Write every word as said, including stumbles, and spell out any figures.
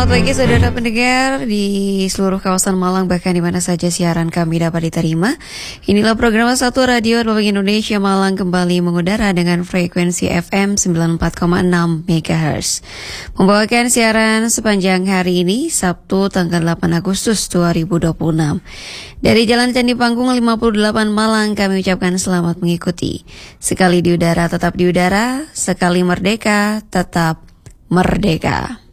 Selamat pagi saudara pendengar di seluruh kawasan Malang, bahkan di mana saja siaran kami dapat diterima. Inilah program satu Radio Republik Indonesia Malang kembali mengudara dengan frekuensi F M sembilan puluh empat koma enam megahertz. Membawakan siaran sepanjang hari ini, Sabtu tanggal delapan Agustus dua ribu dua puluh enam. Dari Jalan Candi Panggung lima puluh delapan Malang, kami ucapkan selamat mengikuti. Sekali di udara tetap di udara, sekali merdeka tetap merdeka.